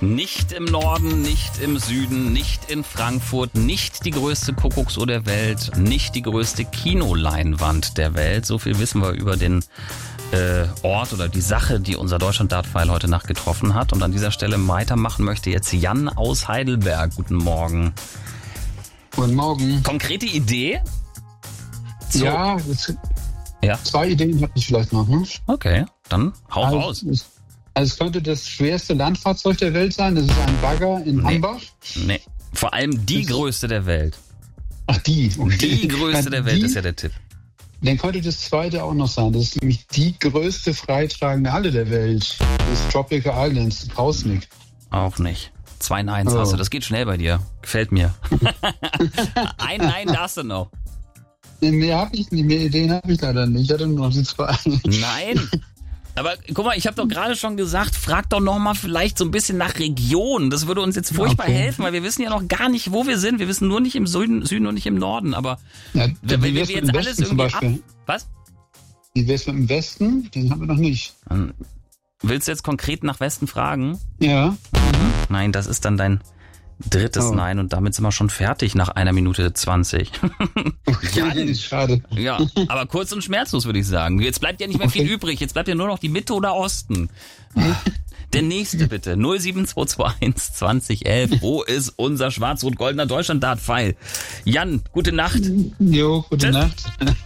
Nicht im Norden, nicht im Süden, nicht in Frankfurt, nicht die größte Kuckucksuhr der Welt, nicht die größte Kinoleinwand der Welt. So viel wissen wir über den Ort oder die Sache, die unser Deutschland-Dart-File heute Nacht getroffen hat. Und an dieser Stelle weitermachen möchte jetzt Jan aus Heidelberg. Guten Morgen. Guten Morgen. Konkrete Idee? Ja, Ja. 2 Ideen habe ich vielleicht noch. Ne? Okay, dann hau raus. Es könnte das schwerste Landfahrzeug der Welt sein. Das ist ein Bagger in Hambach. Nee, vor allem die größte der Welt. Ach, die. Okay. Die größte der Welt ist ja der Tipp. Dann könnte das zweite auch noch sein. Das ist nämlich die größte freitragende Halle der Welt. Das ist Tropical Islands, Krausnick. Auch nicht. 2 Neins hast du. Das geht schnell bei dir. Gefällt mir. Ein Nein darfst du noch. Mehr habe ich nicht. Mehr Ideen habe ich leider nicht. Ich hatte nur noch die 2. Nein. Aber guck mal, ich habe doch gerade schon gesagt, frag doch noch mal vielleicht so ein bisschen nach Region. Das würde uns jetzt furchtbar helfen, weil wir wissen ja noch gar nicht, wo wir sind. Wir wissen nur nicht im Süden und nicht im Norden. Aber ja, wenn wir jetzt alles irgendwie Was? Wie wär's mit dem Westen? Den haben wir noch nicht. Willst du jetzt konkret nach Westen fragen? Ja. Nein, das ist dann dein drittes Nein und damit sind wir schon fertig nach 1 Minute 20. Ja, schade. Ja, aber kurz und schmerzlos würde ich sagen. Jetzt bleibt ja nicht mehr viel übrig. Jetzt bleibt ja nur noch die Mitte oder Osten. Der nächste bitte. 07221 2011. Wo ist unser schwarz-rot-goldener Deutschland-Dart-File? Jan, gute Nacht. Jo, gute Nacht.